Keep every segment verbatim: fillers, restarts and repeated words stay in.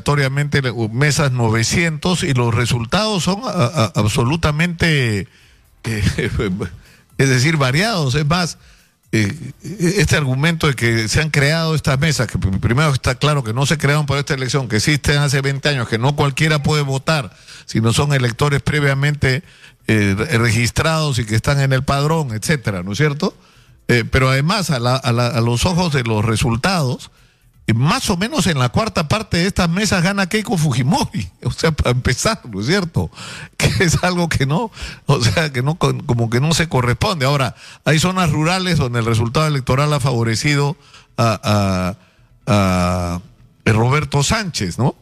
aleatoriamente mesas novecientos y los resultados son a, a, absolutamente, eh, es decir, variados. Es más, eh, este argumento de que se han creado estas mesas, que primero está claro que no se crearon para esta elección, que existen hace veinte años, que no cualquiera puede votar, sino son electores previamente eh, registrados y que están en el padrón, etcétera, ¿no es cierto? Eh, pero además, a, la, a, la, a los ojos de los resultados, más o menos en la cuarta parte de estas mesas gana Keiko Fujimori, o sea, para empezar, ¿no es cierto? Que es algo que no, o sea, que no, como que no se corresponde. Ahora, hay zonas rurales donde el resultado electoral ha favorecido a, a, a Roberto Sánchez, ¿no?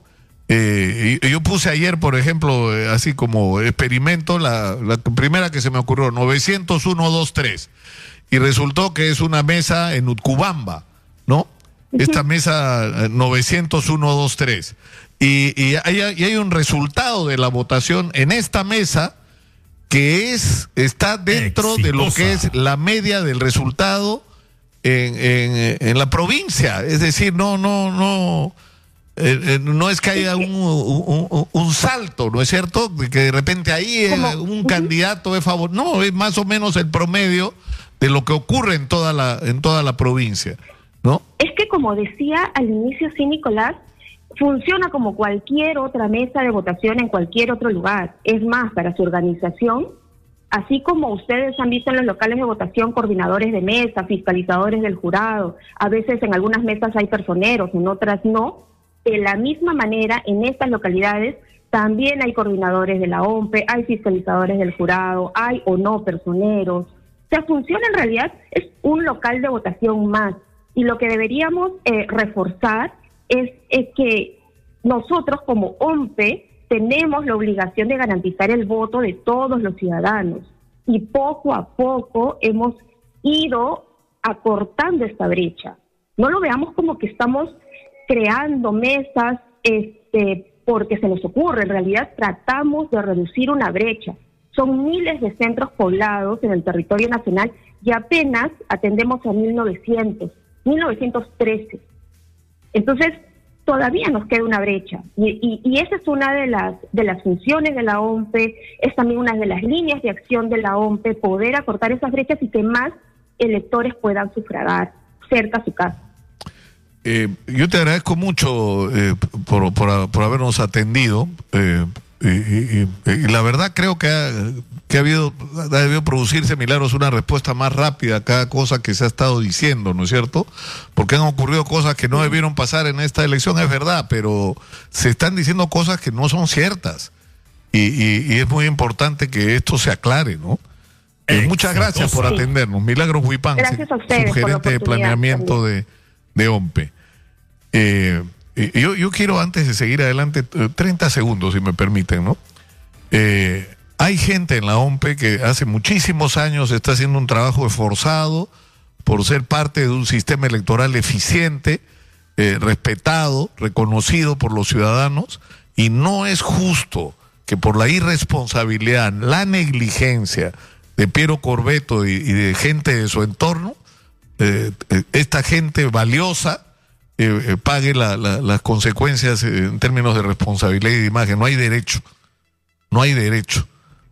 Eh, y, yo puse ayer, por ejemplo, eh, así como experimento, la, la primera que se me ocurrió, novecientos uno veintitrés, y resultó que es una mesa en Utcubamba, ¿no? Esta mesa novecientos uno veintitrés. Y, y, hay, y hay un resultado de la votación en esta mesa que es está dentro Exitosa. de lo que es la media del resultado en, en, en la provincia. Es decir, no, no, no, eh, eh, no es que haya un, un, un salto, ¿no es cierto? Que de repente ahí eh, un candidato es favor. No, es más o menos el promedio de lo que ocurre en toda la, en toda la provincia, ¿no? Es que, como decía al inicio, sí, Nicolás, funciona como cualquier otra mesa de votación en cualquier otro lugar. Es más, para su organización, así como ustedes han visto en los locales de votación coordinadores de mesa, fiscalizadores del jurado, a veces en algunas mesas hay personeros, en otras no, de la misma manera en estas localidades también hay coordinadores de la O M P E, hay fiscalizadores del jurado, hay o no personeros. O sea, funciona en realidad, es un local de votación más. Y lo que deberíamos eh, reforzar es, es que nosotros como O M P E tenemos la obligación de garantizar el voto de todos los ciudadanos. Y poco a poco hemos ido acortando esta brecha. No lo veamos como que estamos creando mesas este, porque se nos ocurre. En realidad tratamos de reducir una brecha. Son miles de centros poblados en el territorio nacional y apenas atendemos a mil novecientos. mil novecientos trece. Entonces, todavía nos queda una brecha. Y, y, y esa es una de las de las funciones de la O M P E, es también una de las líneas de acción de la O M P E, poder acortar esas brechas y que más electores puedan sufragar cerca a su casa. Eh, yo te agradezco mucho eh, por, por, por habernos atendido. Eh, y, y, y la verdad creo que ha, que ha habido, ha debido producirse, Milagros, una respuesta más rápida a cada cosa que se ha estado diciendo, ¿no es cierto? Porque han ocurrido cosas que no debieron pasar en esta elección, es verdad, pero se están diciendo cosas que no son ciertas. Y, y, y es muy importante que esto se aclare, ¿no? Eh, muchas gracias por atendernos. Milagros Huipán, subgerente de planeamiento de, de O M P E. Eh, yo, yo quiero, antes de seguir adelante, treinta segundos, si me permiten, ¿no? Eh, hay gente en la O M P E que hace muchísimos años está haciendo un trabajo esforzado por ser parte de un sistema electoral eficiente, eh, respetado, reconocido por los ciudadanos, y no es justo que por la irresponsabilidad, la negligencia de Piero Corvetto y, y de gente de su entorno, eh, eh, esta gente valiosa eh, eh, pague la, la, las consecuencias eh, en términos de responsabilidad y de imagen. No hay derecho, no hay derecho.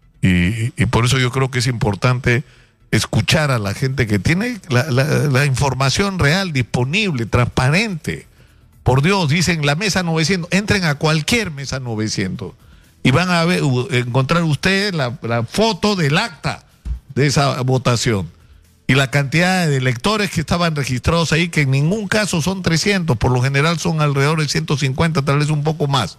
Y, y por eso yo creo que es importante escuchar a la gente que tiene la, la, la información real, disponible, transparente. Por Dios, dicen la mesa novecientos, entren a cualquier mesa novecientos y van a ver, encontrar ustedes la, la foto del acta de esa votación y la cantidad de electores que estaban registrados ahí, que en ningún caso son trescientos, por lo general son alrededor de ciento cincuenta, tal vez un poco más.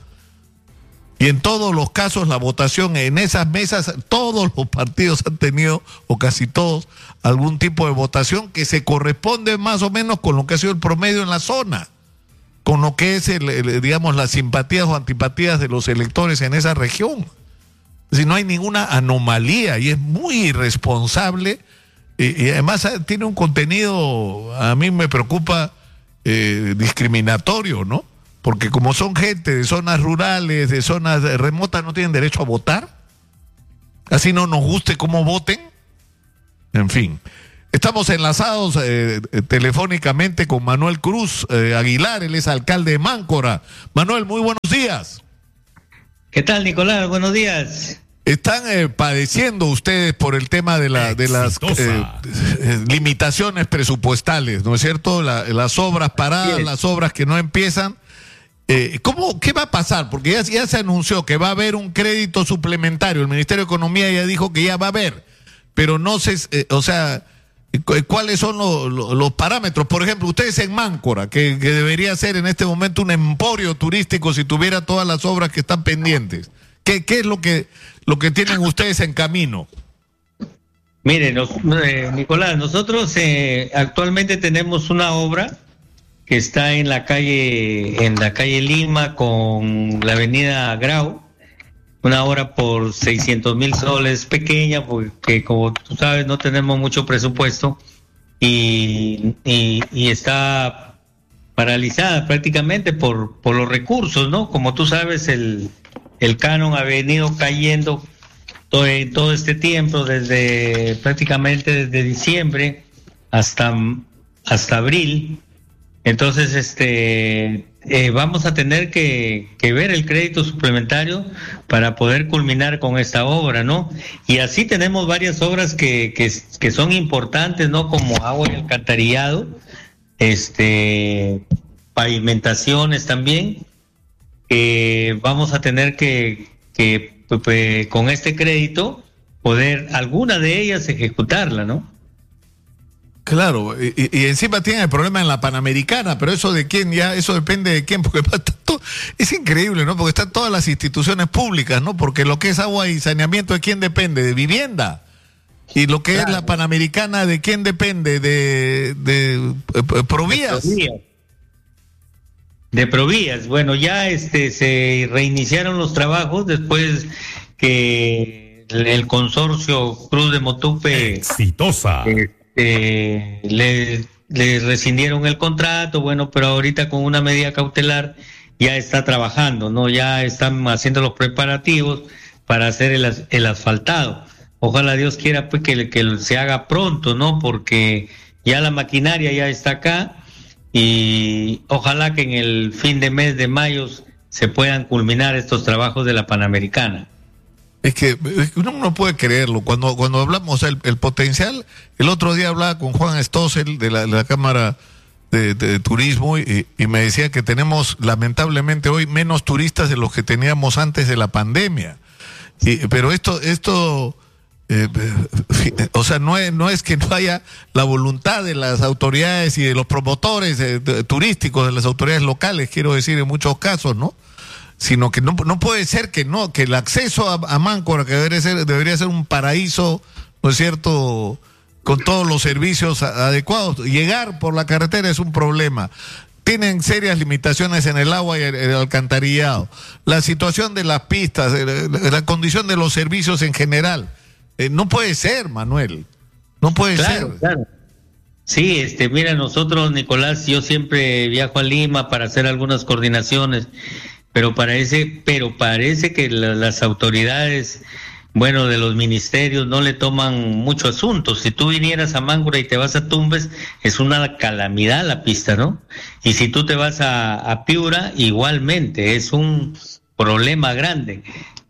Y en todos los casos la votación en esas mesas, todos los partidos han tenido, o casi todos, algún tipo de votación que se corresponde más o menos con lo que ha sido el promedio en la zona, con lo que es, el, el, digamos, las simpatías o antipatías de los electores en esa región. Si no hay ninguna anomalía, y es muy irresponsable, y, y además tiene un contenido, a mí me preocupa, eh, discriminatorio, ¿no? Porque como son gente de zonas rurales, de zonas remotas, no tienen derecho a votar. Así no nos guste cómo voten. En fin. Estamos enlazados eh, telefónicamente con Manuel Cruz eh, Aguilar, él es alcalde de Máncora. Manuel, muy buenos buenos días. ¿Qué tal, Nicolás? Buenos días. ¿Están eh, padeciendo ustedes por el tema de, la, de las eh, eh, limitaciones presupuestales, ¿no es cierto? La, las obras paradas, sí, las obras que no empiezan. Eh, ¿cómo, ¿Qué va a pasar? Porque ya, ya se anunció que va a haber un crédito suplementario. El Ministerio de Economía ya dijo que ya va a haber, pero no sé, eh, o sea, ¿cuáles son los, los, los parámetros? Por ejemplo, ustedes en Máncora, que, que debería ser en este momento un emporio turístico si tuviera todas las obras que están pendientes. ¿Qué, qué es lo que, lo que tienen ustedes en camino? Mire, nos, eh, Nicolás, nosotros eh, actualmente tenemos una obra que está en la calle, en la calle Lima con la avenida Grau, una obra por seiscientos mil soles, pequeña, porque como tú sabes no tenemos mucho presupuesto y, y, y está paralizada prácticamente por, por los recursos, ¿no? Como tú sabes, el, el canon ha venido cayendo todo, todo este tiempo, desde prácticamente desde diciembre hasta, hasta abril. Entonces, este, eh, vamos a tener que, que ver el crédito suplementario para poder culminar con esta obra, ¿no? Y así tenemos varias obras que, que, que son importantes, ¿no? Como agua y alcantarillado, este, pavimentaciones también. Eh, vamos a tener que, que pues, con este crédito poder alguna de ellas ejecutarla, ¿no? Claro, y, y encima tienen el problema en la Panamericana, pero eso de quién ya, eso depende de quién, porque todo, es increíble, ¿no? Porque están todas las instituciones públicas, ¿no? Porque lo que es agua y saneamiento, ¿de quién depende? De vivienda. Y lo que claro. es la Panamericana, ¿de quién depende? De, de, de Provías. De Provías. De Provías. Bueno, ya este se reiniciaron los trabajos después que el, el consorcio Cruz de Motupe exitosa. Eh, Eh, le, le rescindieron el contrato, bueno, pero ahorita con una medida cautelar ya está trabajando, ¿no? Ya están haciendo los preparativos para hacer el, el asfaltado. Ojalá Dios quiera pues que, que se haga pronto, ¿no? Porque ya la maquinaria ya está acá y ojalá que en el fin de mes de mayo se puedan culminar estos trabajos de la Panamericana. Es que, es que uno no puede creerlo. Cuando cuando hablamos, o sea, el, el potencial, el otro día hablaba con Juan Stossel de la, de la Cámara de, de, de Turismo y, y me decía que tenemos lamentablemente hoy menos turistas de los que teníamos antes de la pandemia. Y, pero esto, esto eh, o sea, no es, no es que no haya la voluntad de las autoridades y de los promotores de, de, turísticos, de las autoridades locales, quiero decir, en muchos casos, ¿no? Sino que no, no puede ser que no, que el acceso a, a Máncora, que debería ser, debería ser un paraíso, ¿no es cierto?, con todos los servicios a, adecuados. Llegar por la carretera es un problema. Tienen serias limitaciones en el agua y el, el alcantarillado. La situación de las pistas, la, la condición de los servicios en general. Eh, no puede ser, Manuel. No puede claro, ser. Claro. Sí, este, mira, nosotros, Nicolás, yo siempre viajo a Lima para hacer algunas coordinaciones. Pero parece, pero parece que la, las autoridades, bueno, de los ministerios no le toman mucho asunto. Si tú vinieras a Máncora y te vas a Tumbes, es una calamidad la pista, ¿no? Y si tú te vas a, a Piura, igualmente, es un problema grande,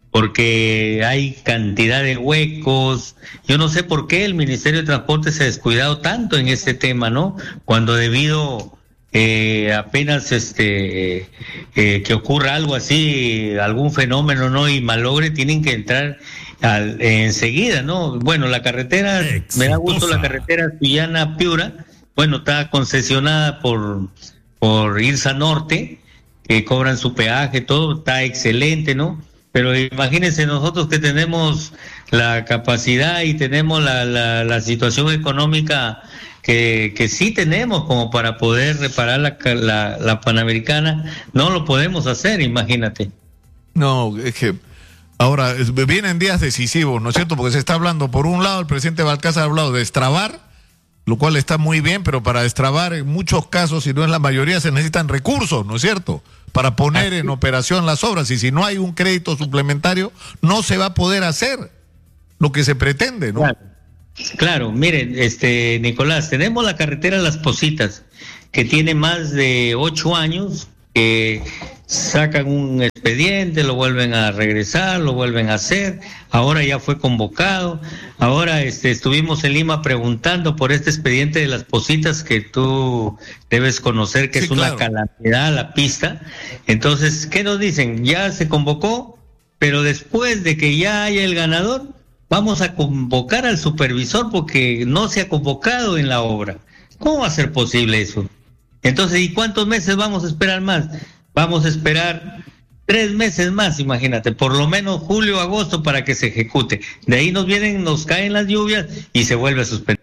porque hay cantidad de huecos. Yo no sé por qué el Ministerio de Transporte se ha descuidado tanto en este tema, ¿no? Cuando debido... Eh, apenas este eh, que ocurra algo así, algún fenómeno, ¿no? Y malogre, tienen que entrar al, eh, enseguida, ¿no? Bueno, la carretera, exitosa. Me da gusto la carretera Sullana-Piura, bueno, está concesionada por, por Irsa Norte, que cobran su peaje, todo está excelente, ¿no? Pero imagínense nosotros que tenemos la capacidad y tenemos la, la, la situación económica que, que sí tenemos como para poder reparar la, la, la Panamericana, no lo podemos hacer, imagínate. No, es que ahora vienen días decisivos, ¿no es cierto? Porque se está hablando, por un lado, el presidente Balcázar ha hablado de destrabar, lo cual está muy bien, pero para destrabar en muchos casos, si no es la mayoría, se necesitan recursos, ¿no es cierto?, para poner en operación las obras, y si no hay un crédito suplementario, no se va a poder hacer lo que se pretende, ¿no? Claro, claro. Miren, este, Nicolás, tenemos la carretera Las Positas, que tiene más de ocho años, que sacan un expediente, lo vuelven a regresar, lo vuelven a hacer, ahora ya fue convocado, ahora este, estuvimos en Lima preguntando por este expediente de las Positas que tú debes conocer que sí, es una claro. calamidad la pista. Entonces, ¿qué nos dicen? Ya se convocó, pero después de que ya haya el ganador, vamos a convocar al supervisor porque no se ha convocado en la obra. ¿Cómo va a ser posible eso? Entonces, ¿y cuántos meses vamos a esperar más? Vamos a esperar tres meses más, imagínate, por lo menos julio, agosto para que se ejecute. De ahí nos vienen, nos caen las lluvias y se vuelve a suspender.